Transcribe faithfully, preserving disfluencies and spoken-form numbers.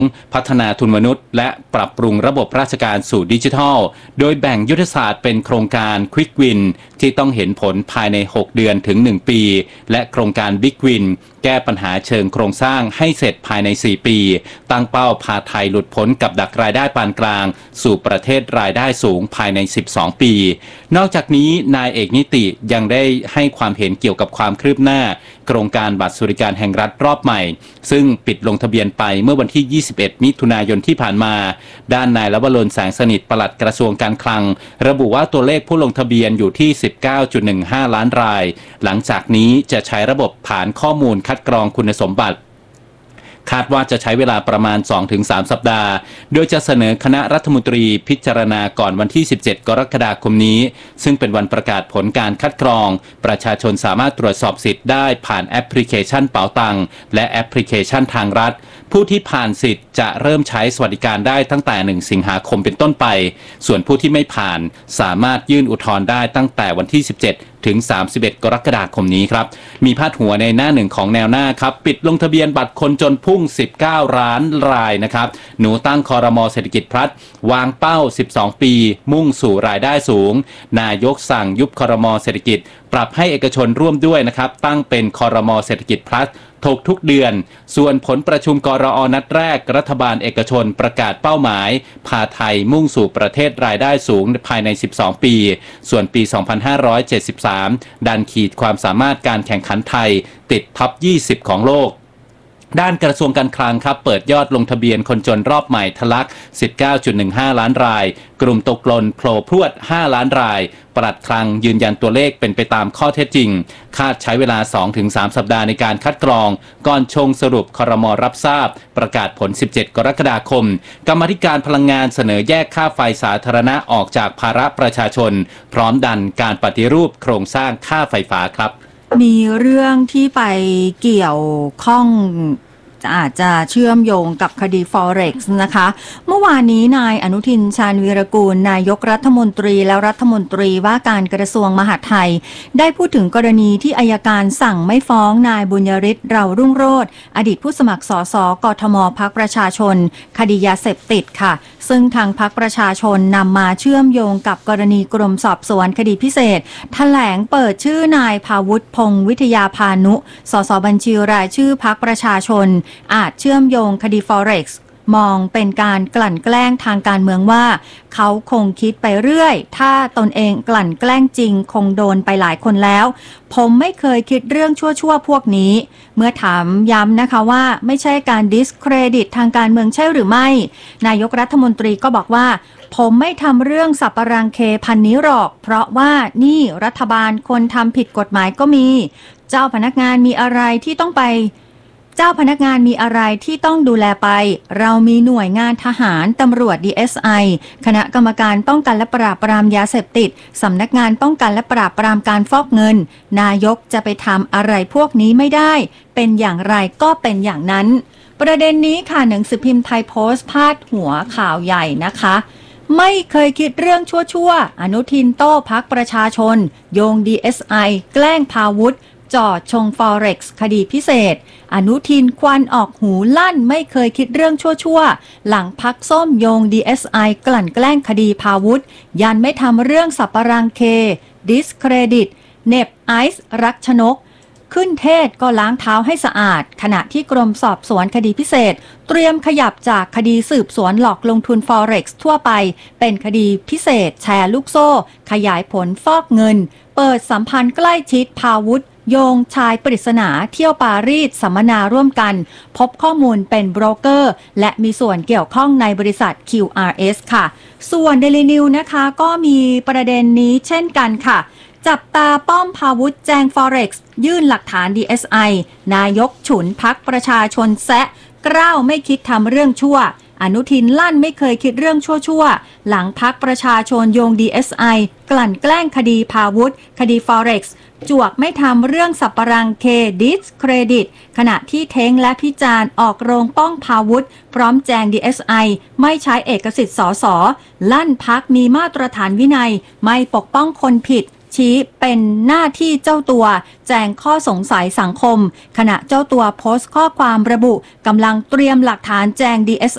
พัฒนาทุนมนุษย์และปรับปรุงระบบราชการสู่ดิจิทัลโดยแบ่งยุทธศาสตร์เป็นโครงการ Quick Win ที่ต้องเห็นผลภายในหกเดือนถึงหนึ่งปีและโครงการ Big Win แก้ปัญหาเชิงโครงสร้างให้เสร็จภายในสี่ปีตั้งเป้าพาไทยหลุดพ้นกับดักรายได้ปานกลางสู่ประเทศรายได้สูงภายในสิบสองปีนอกจากนี้นายเอกนิติยังได้ให้ความเห็นเกี่ยวกับความคืบหน้าโครงการบัตรสวัสดิการแห่งรัฐรอบใหม่ซึ่งปิดลงทะเบียนไปเมื่อวันที่ยี่สิบเอ็ดมิถุนายนที่ผ่านมาด้านนายลวรนแสงสนิทปลัดกระทรวงการคลังระบุว่าตัวเลขผู้ลงทะเบียนอยู่ที่ สิบเก้าจุดหนึ่งห้า ล้านรายหลังจากนี้จะใช้ระบบฐานข้อมูลคัดกรองคุณสมบัติคาดว่าจะใช้เวลาประมาณ สองถึงสาม สัปดาห์โดยจะเสนอคณะรัฐมนตรีพิจารณาก่อนวันที่สิบเจ็ดกรกฎาคมนี้ซึ่งเป็นวันประกาศผลการคัดกรองประชาชนสามารถตรวจสอบสิทธิ์ได้ผ่านแอปพลิเคชันเป๋าตังและแอปพลิเคชันทางรัฐผู้ที่ผ่านสิทธิ์จะเริ่มใช้สวัสดิการได้ตั้งแต่หนึ่งสิงหาคมเป็นต้นไปส่วนผู้ที่ไม่ผ่านสามารถยื่นอุทธรณ์ได้ตั้งแต่วันที่สิบเจ็ดถึงสามสิบเอ็ดกรกฎาคมนี้ครับมีพาดหัวในหน้าหนึ่งของแนวหน้าครับปิดลงทะเบียนบัตรคนจนพุ่งสิบเก้าล้านรายนะครับหนูตั้งครม.เศรษฐกิจพลัสวางเป้าสิบสองปีมุ่งสู่รายได้สูงนายกสั่งยุบครม.เศรษฐกิจปรับให้เอกชนร่วมด้วยนะครับตั้งเป็นครม.เศรษฐกิจพลัสถกทุกเดือนส่วนผลประชุมกรอนัดแรกรัฐบาลเอกชนประกาศเป้าหมายพาไทยมุ่งสู่ประเทศรายได้สูงภายในสิบสองปีส่วนปี สองพันห้าร้อยเจ็ดสิบสาม ดันขีดความสามารถการแข่งขันไทยติดท็อปยี่สิบของโลกด้านกระทรวงการคลังครับเปิดยอดลงทะเบียนคนจนรอบใหม่ทะลัก สิบเก้าจุดหนึ่งห้า ล้านรายกลุ่มตกหล่นโผล่พรวดห้าล้านรายปลัดคลังยืนยันตัวเลขเป็นไปตามข้อเท็จจริงคาดใช้เวลา สองถึงสาม สัปดาห์ในการคัดกรองก่อนชงสรุปครม.รับทราบประกาศผลสิบเจ็ดกรกฎาคมกรรมาธิการพลังงานเสนอแยกค่าไฟสาธารณะออกจากภาระประชาชนพร้อมดันการปฏิรูปโครงสร้างค่าไฟฟ้าครับมีเรื่องที่ไปเกี่ยวข้องอาจจะเชื่อมโยงกับคดี Forex นะคะเมื่อวานนี้นายอนุทินชาญวีรกูลนายกรัฐมนตรีและรัฐมนตรีว่าการกระทรวงมหาดไทยได้พูดถึงกรณีที่อัยการสั่งไม่ฟ้องนายบุญยฤทธิ์เรารุ่งโรจน์อดีตผู้สมัครสสกทมพรรคประชาชนคดียาเสพติดค่ะซึ่งทางพรรคประชาชนนำมาเชื่อมโยงกับกรณีกรมสอบสวนคดีพิเศษแถลงเปิดชื่อนายภาวุฒิพงษ์วิทยาพานุสสบัญชีรายชื่อพรรคประชาชนอาจเชื่อมโยงคดี Forex มองเป็นการกลั่นแกล้งทางการเมืองว่าเขาคงคิดไปเรื่อยถ้าตนเองกลั่นแกล้งจริงคงโดนไปหลายคนแล้วผมไม่เคยคิดเรื่องชั่วๆพวกนี้เมื่อถามย้ำนะคะว่าไม่ใช่การดิสเครดิตทางการเมืองใช่หรือไม่นายกรัฐมนตรีก็บอกว่าผมไม่ทำเรื่องสับปะรังเคพันนี้หรอกเพราะว่านี่รัฐบาลคนทำผิดกฎหมายก็มีเจ้าพนักงานมีอะไรที่ต้องไปเจ้าพนักงานมีอะไรที่ต้องดูแลไปเรามีหน่วยงานทหารตำรวจ ดี เอส ไอ คณะกรรมการป้องกันและปราบปรามยาเสพติดสำนักงานป้องกันและปราบปรามการฟอกเงินนายกจะไปทำอะไรพวกนี้ไม่ได้เป็นอย่างไรก็เป็นอย่างนั้นประเด็นนี้ค่ะหนังสือพิมพ์ไทยโพสต์พาดหัวข่าวใหญ่นะคะไม่เคยคิดเรื่องชั่วๆอนุทินโต้พรรคประชาชนโยง ดี เอส ไอ แกล้งพาวุธจอดชง Forex คดีพิเศษอนุทินควันออกหูลั่นไม่เคยคิดเรื่องชั่วๆหลังพักส้มโยง ดี เอส ไอ กลั่นแกล้งคดีพาวุธยันไม่ทำเรื่องสับปะรังเคดิสเครดิตเน็บไอซ์รักชนกขึ้นเทศก็ล้างเท้าให้สะอาดขณะที่กรมสอบสวนคดีพิเศษเตรียมขยับจากคดีสืบสวนหลอกลงทุน Forex ทั่วไปเป็นคดีพิเศษแชร์ลูกโซ่ขยายผลฟอกเงินเปิดสัมพันธ์ใกล้ชิดพาวุธโยงชายปริศนาเที่ยวปารีสสัมมนาร่วมกันพบข้อมูลเป็นโบรกเกอร์และมีส่วนเกี่ยวข้องในบริษัท คิว อาร์ เอส ค่ะส่วน Daily News นะคะก็มีประเด็นนี้เช่นกันค่ะจับตาป้อมพาวุธแจง Forex ยื่นหลักฐาน ดี เอส ไอ นายกฉุนพรรคประชาชนแซะกล้าวไม่คิดทำเรื่องชั่วอนุทินลั่นไม่เคยคิดเรื่องชั่วๆหลังพรรคประชาชนโยง ดี เอส ไอ กลั่นแกล้งคดีพาวุธคดี Forex จวกไม่ทำเรื่องสับปะรังเคดิสเครดิตขณะที่เท้งและพิจารณ์ออกโรงป้องพาวุธพร้อมแจง ดี เอส ไอ ไม่ใช้เอกสิทธิ์สสลั่นพักมีมาตรฐานวินัยไม่ปกป้องคนผิดชี้เป็นหน้าที่เจ้าตัวแจงข้อสงสัยสังคมขณะเจ้าตัวโพสต์ข้อความระบุกำลังเตรียมหลักฐานแจง ดี เอส